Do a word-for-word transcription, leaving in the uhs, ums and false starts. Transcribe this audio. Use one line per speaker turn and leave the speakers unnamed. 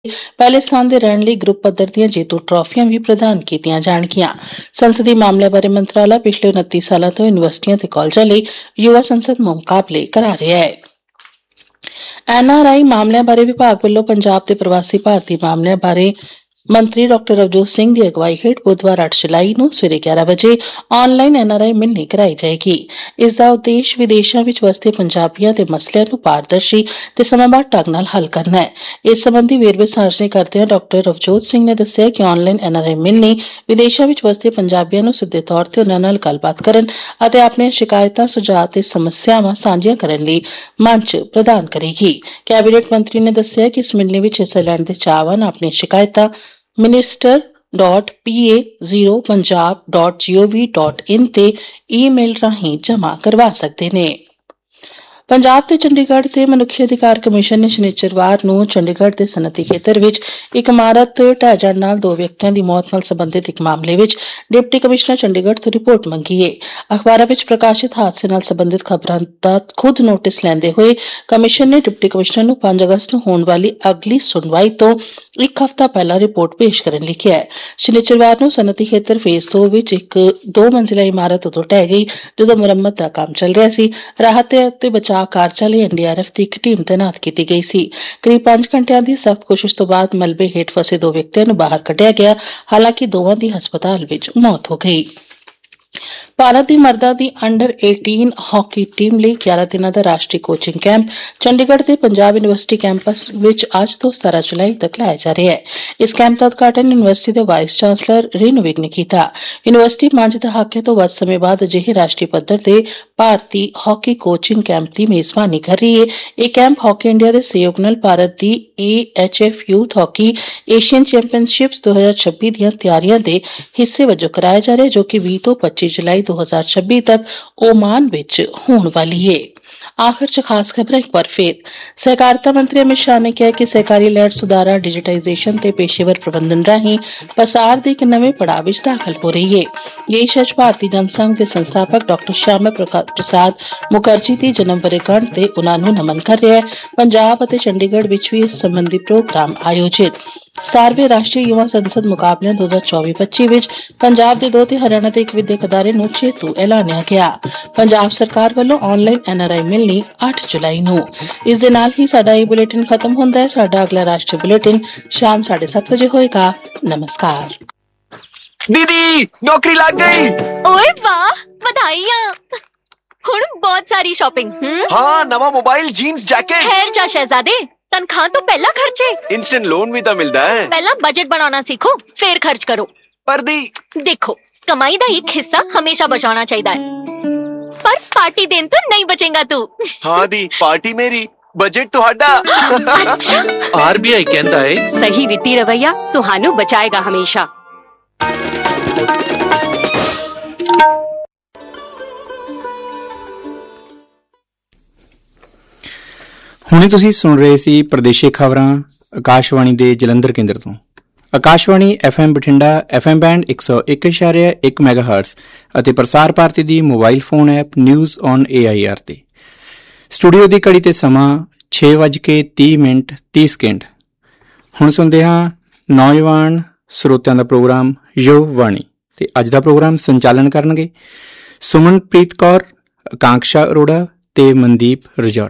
ਪਹਿਲੇ ਸਥਾਨ ਦੇ ਰਹਿਣ ਲਈ ਗਰੁੱਪ ਪੱਧਰ ਦੀਆਂ ਜੇਤੂ ਟਰਾਫੀਆਂ ਵੀ ਪ੍ਰਦਾਨ ਕੀਤੀਆਂ ਜਾਣਗੀਆਂ। ਸੰਸਦੀ ਮਾਮਲਿਆਂ ਬਾਰੇ ਮੰਤਰਾਲਾ ਪਿਛਲੇ ਉਨੱਤੀ ਸਾਲਾਂ ਤੋਂ ਯੂਨੀਵਰਸਿਟੀਆਂ ਤੇ ਕਾਲਜਾਂ ਲਈ ਯੁਵਾ ਸੰਸਦ ਮੁਕਾਬਲੇ ਕਰਾ ਰਿਹਾ ਹੈ। ਐਨ ਆਰ ਆਈ ਮਾਮਲਿਆਂ ਬਾਰੇ ਵਿਭਾਗ ਵੱਲੋਂ ਪੰਜਾਬ ਦੇ ਪ੍ਰਵਾਸੀ ਭਾਰਤੀ ਮਾਮਲਿਆਂ ਬਾਰੇ ਮੰਤਰੀ ਡਾਕਟਰ ਰਵਜੋਤ ਸਿੰਘ ਦੀ ਅਗਵਾਈ ਹੇਠ ਬੁੱਧਵਾਰ ਅੱਠ ਜੁਲਾਈ ਨੂੰ ਸਵੇਰੇ ਗਿਆਰਾਂ ਵਜੇ ਆਨਲਾਈਨ ਐਨ ਆਰ ਆਈ ਮਿਲਣੀ ਕਰਾਈ ਜਾਏਗੀ। ਇਸ ਦਾ ਉਦੇਸ਼ ਵਿਦੇਸ਼ਾਂ ਵਿੱਚ ਵਸਦੇ ਪੰਜਾਬੀਆਂ ਦੇ ਮਸਲਿਆਂ ਨੂੰ ਪਾਰਦਰਸ਼ੀ ਤੇ ਸਮਾਂਬੱਧ ਢੰਗ ਨਾਲ ਹੱਲ ਕਰਨਾ ਹੈ। ਇਸ ਸੰਬੰਧੀ ਵੇਰਵੇ ਸਾਂਝੇ ਕਰਦਿਆਂ ਡਾਕਟਰ ਰਵਜੋਤ ਸਿੰਘ ਨੇ ਦੱਸਿਆ ਕਿ ਆਨਲਾਈਨ ਐਨ ਆਰ ਆਈ ਮਿਲਣੀ ਵਿਦੇਸ਼ਾਂ ਵਿੱਚ ਵਸਦੇ ਪੰਜਾਬੀਆਂ ਨੂੰ ਸਿੱਧੇ ਤੌਰ ਤੇ ਉਨ੍ਹਾਂ ਨਾਲ ਗੱਲਬਾਤ ਕਰਨ ਅਤੇ ਆਪਣੀਆਂ ਸ਼ਿਕਾਇਤਾਂ, ਸੁਝਾਅ ਤੇ ਸਮੱਸਿਆਵਾਂ ਸਾਂਝੀਆਂ ਕਰਨ ਲਈ ਮੰਚ ਪ੍ਰਦਾਨ ਕਰੇਗੀ। ਕੈਬਨਿਟ ਮੰਤਰੀ ਨੇ ਦੱਸਿਆ ਕਿ ਇਸ ਮਿਲਣੀ ਵਿੱਚ ਹਿੱਸਾ ਲੈਣ ਦੇ ਚਾਹਵਾਨ ਆਪਣੀਆਂ ਸ਼ਿਕਾਇਤਾਂ ਮਿਨਿਸਟਰ ਡਾਟ ਪੀ ਏ ਜ਼ੀਰੋ ਪੰਜਾਬ ਡਾਟ ਜੀ ਓ ਵੀ ਡਾਟ ਇਨ ਤੇ ਈਮੇਲ ਰਾਹੀਂ ਜਮ੍ਹਾਂ ਕਰਵਾ ਸਕਦੇ ਨੇ। ਪੰਜਾਬ ਤੇ ਚੰਡੀਗੜ੍ਹ ਦੇ ਮਨੁੱਖੀ ਅਧਿਕਾਰ ਕਮਿਸ਼ਨ ਨੇ ਸ਼ਨੀਚਰਵਾਰ ਨੂੰ ਚੰਡੀਗੜ੍ਹ ਦੇ ਸਨਅਤੀ ਖੇਤਰ ਵਿੱਚ ਇੱਕ ਇਮਾਰਤ ਢਹਿ ਜਾਣ ਨਾਲ ਦੋ ਵਿਅਕਤੀਆਂ ਦੀ ਮੌਤ ਨਾਲ ਸਬੰਧਿਤ ਇੱਕ ਮਾਮਲੇ ਵਿੱਚ ਡਿਪਟੀ ਕਮਿਸ਼ਨਰ ਚੰਡੀਗੜ੍ਹ ਤੋਂ ਰਿਪੋਰਟ ਮੰਗੀ ਹੈ। ਅਖਬਾਰਾਂ ਵਿੱਚ ਪ੍ਰਕਾਸ਼ਿਤ ਹਾਦਸੇ ਨਾਲ ਸਬੰਧਿਤ ਖਬਰਾਂ ਦਾ ਖੁਦ ਨੋਟਿਸ ਲੈਂਦੇ ਹੋਏ ਕਮਿਸ਼ਨ ਨੇ ਡਿਪਟੀ ਕਮਿਸ਼ਨਰ ਨੂੰ ਪੰਜ ਅਗਸਤ ਨੂੰ ਹੋਣ ਵਾਲੀ ਅਗਲੀ ਸੁਣਵਾਈ ਤੋਂ ਇੱਕ ਹਫ਼ਤਾ ਪਹਿਲਾਂ ਰਿਪੋਰਟ ਪੇਸ਼ ਕਰਨ ਲਈ ਕਿਹਾ ਹੈ। ਸ਼ਨੀਚਰਵਾਰ ਨੂੰ ਸਨਅਤੀ ਖੇਤਰ ਫੇਜ਼ ਦੋ ਵਿੱਚ ਇੱਕ ਦੋ ਮੰਜ਼ਿਲਾ ਇਮਾਰਤ ਉਦੋਂ ਢਹਿ ਗਈ ਜਦੋਂ ਮੁਰੰਮਤ ਦਾ ਕੰਮ ਚੱਲ ਰਿਹਾ ਸੀ। ਰਾਹਤ ਅਤੇ ਬਚਾਅ ਕਾਰਜਾਂ ਲਈ ਐਨ ਡੀ ਆਰ ਐਫ ਦੀ ਇੱਕ ਟੀਮ ਤੈਨਾਤ ਕੀਤੀ ਗਈ ਸੀ। ਕਰੀਬ ਪੰਜ ਘੰਟਿਆਂ ਦੀ ਸਖਤ ਕੋਸ਼ਿਸ਼ ਤੋਂ ਬਾਅਦ ਮਲਬੇ ਹੇਠ ਫਸੇ ਦੋ ਵਿਅਕਤੀਆਂ ਨੂੰ ਬਾਹਰ ਕੱਢਿਆ ਗਿਆ। ਹਾਲਾਂਕਿ ਦੋਵਾਂ ਦੀ ਹਸਪਤਾਲ ਵਿੱਚ ਮੌਤ ਹੋ ਗਈ। ਭਾਰਤ ਦੀ ਮਰਦਾਂ ਦੀ ਅੰਡਰ ਅਠਾਰਾਂ ਹਾਕੀ ਟੀਮ ਲਈ ਗਿਆਰਾਂ ਦਿਨਾਂ ਦਾ ਰਾਸ਼ਟਰੀ ਕੋਚਿੰਗ ਕੈਂਪ ਚੰਡੀਗੜ੍ਹ ਦੇ ਪੰਜਾਬ ਯੂਨੀਵਰਸਿਟੀ ਕੈਂਪਸ ਵਿੱਚ ਅੱਜ ਤੋਂ ਸਤਾਰਾਂ ਜੁਲਾਈ ਤੱਕ ਲਾਇਆ ਜਾ ਰਿਹਾ ਹੈ। ਇਸ ਕੈਂਪ ਦਾ ਉਦਘਾਟਨ ਯੂਨੀਵਰਸਿਟੀ ਦੇ ਵਾਈਸ ਚਾਂਸਲਰ ਰੇਨੂ ਵਿਗ ਨੇ ਕੀਤਾ। ਯੂਨੀਵਰਸਿਟੀ ਪੰਜ ਦਹਾਕੇ ਤੋਂ ਵੱਧ ਸਮੇਂ ਬਾਅਦ ਅਜਿਹੇ ਰਾਸ਼ਟਰੀ ਪੱਧਰ ਦੇ ਭਾਰਤੀ ਹਾਕੀ ਕੋਚਿੰਗ ਕੈਂਪ ਦੀ ਮੇਜ਼ਬਾਨੀ ਕਰ ਰਹੀ ਹੈ। ਇਹ ਕੈਂਪ ਹਾਕੀ ਇੰਡੀਆ ਦੇ ਸਹਿਯੋਗ ਨਾਲ ਭਾਰਤ ਦੀ ਏ H F youth hockey Asian ਚੈਂਪੀਅਨਸ਼ਿਪਸ ਦੋ ਹਜ਼ਾਰ ਛੱਬੀ ਦੀਆਂ ਤਿਆਰੀਆਂ ਦੇ ਹਿੱਸੇ ਵਜੋਂ ਕਰਾਇਆ ਜਾ ਰਿਹਾ ਜੋ ਕਿ ਵੀਹ ਤੋਂ ਪੱਚੀ ਜੁਲਾਈ ਦੋ ਹਜ਼ਾਰ ਛੱਬੀ ਤੱਕ ਓਮਾਨ ਵਿੱਚ ਹੋਣ ਵਾਲੀ ਹੈ। ਆਖਰ ਚ ਖਾਸ ਖਬਰਾਂ ਇੱਕ ਵਾਰ ਫੇਰ। ਸਹਿਕਾਰਤਾ ਮੰਤਰੀ ਅਮਿਤ ਸ਼ਾਹ ਨੇ ਕਿਹਾ ਕਿ ਸਹਿਕਾਰੀ ਲੈਂਡ ਸੁਧਾਰਾਂ, ਡਿਜੀਟਾਈਜ਼ੇਸ਼ਨ ਤੇ ਪੇਸ਼ੇਵਰ ਪ੍ਰਬੰਧਨ ਰਾਹੀਂ ਪਸਾਰ ਦੇ ਇੱਕ ਨਵੇਂ ਪੜਾਅ ਵਿੱਚ ਦਾਖਲ ਹੋ ਰਹੀ ਹੈ। ਦੇਸ਼ ਅੱਜ ਭਾਰਤੀ ਜਨਸੰਘ ਦੇ ਸੰਸਥਾਪਕ ਡਾਕਟਰ ਸ਼ਿਆਮਾ ਪ੍ਰਸਾਦ ਮੁਖਰਜੀ ਦੀ ਜਨਮ ਵਰ੍ਹੇਗੰਢ ਤੇ ਉਨ੍ਹਾਂ ਨੂੰ ਨਮਨ ਕਰ ਰਿਹਾ ਹੈ। ਪੰਜਾਬ ਅਤੇ ਚੰਡੀਗੜ੍ਹ ਵਿੱਚ ਵੀ ਇਸ ਸੰਬੰਧੀ ਪ੍ਰੋਗਰਾਮ ਆਯੋਜਿਤ। ਸਤਾਰਵੇਂ ਰਾਸ਼ਟਰੀ ਯੁਵਾ ਸੰਸਦ ਮੁਕਾਬਲਿਆਂ ਦੋ ਹਜ਼ਾਰ ਚੌਵੀ ਪੱਚੀ ਵਿੱਚ ਪੰਜਾਬ ਦੇ ਦੋ ਤੇ ਹਰਿਆਣਾ ਦੇ ਇੱਕ ਵਿਦਿਅਕ ਅਦਾਰੇ ਨੂੰ ਜੇਤੂ ਐਲਾਨਿਆ ਗਿਆ। ਪੰਜਾਬ ਸਰਕਾਰ ਵੱਲੋਂ ਆਨਲਾਈਨ ਐਨ ਆਰ ਆਈ ਮਿਲਣੀ ਅੱਠ ਜੁਲਾਈ ਨੂੰ। ਇਸ ਦੇ ਨਾਲ ਹੀ ਸਾਡਾ ਇਹ ਬੁਲੇਟਿਨ ਖਤਮ ਹੁੰਦਾ ਹੈ। ਸਾਡਾ ਅਗਲਾ ਰਾਸ਼ਟਰੀ ਬੁਲੇਟਿਨ ਸ਼ਾਮ ਸਾਢੇ ਸੱਤ ਵਜੇ ਹੋਏਗਾ। ਨਮਸਕਾਰ।
दीदी नौकरी लग गई।
ओए वाह, बधाइयां। हुण बहुत सारी शॉपिंग।
हाँ, नवा मोबाइल, जीन्स, जैकेट।
खैर जा शहजादे, तनख्वाह तो पहला खर्चे।
इंस्टेंट लोन भी तो मिलता है।
पहला बजट बनाना सीखो, फिर खर्च करो।
पर दी
देखो, कमाई का एक हिस्सा हमेशा बचाना चाहिए है, पर पार्टी देन तो नहीं बचेगा तू।
हाँ दी, पार्टी मेरी, बजट तुहाडा।
अच्छा,
आर बी आई कहता है
सही वित्तीय रवैया तुहानू बचाएगा हमेशा।
ਹੁਣੇ ਤੁਸੀਂ ਸੁਣ ਰਹੇ ਸੀ ਪ੍ਰਦੇਸ਼ੀ ਖਬਰਾਂ ਆਕਾਸ਼ਵਾਣੀ ਦੇ ਜਲੰਧਰ ਕੇਂਦਰ ਤੋਂ। Akashvani F M Bathinda F M band ਇੱਕ ਸੌ ਇੱਕ ਇਸ਼ਾਰਿਆ ਇੱਕ ਮੈਗਾਹਰਟਜ਼ ਅਤੇ ਪ੍ਰਸਾਰ ਭਾਰਤੀ ਦੀ mobile phone app news on A I R ਤੇ। ਸਟੂਡੀਓ ਦੀ ਘੜੀ ਤੇ ਸਮਾਂ ਛੇ ਵੱਜ ਕੇ ਤੀਹ ਮਿੰਟ ਤੀਹ ਸਕਿੰਟ। ਹੁਣ ਸੁਣਦੇ ਹਾਂ ਨੌਜਵਾਨ ਸਰੋਤਿਆਂ ਦਾ ਪ੍ਰੋਗਰਾਮ ਯੁਵ ਵਾਣੀ ਤੇ ਅੱਜ ਦਾ ਪ੍ਰੋਗਰਾਮ ਸੰਚਾਲਨ ਕਰਨਗੇ ਸੁਮਨਪ੍ਰੀਤ ਕੌਰ, ਆਕਾਂਕਸ਼ਾ ਅਰੋੜਾ ਤੇ ਮਨਦੀਪ ਰਜੌੜਾ।